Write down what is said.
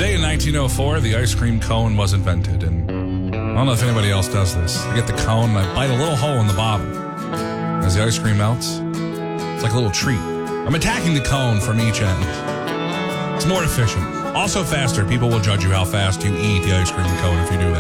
Today in 1904, the ice cream cone was invented, and I don't know if anybody else does this. I get the cone and I bite a little hole in the bottom. As the ice cream melts, it's like a little treat. I'm attacking the cone from each end. It's more efficient. Also faster. People will judge you how fast you eat the ice cream cone if you do that.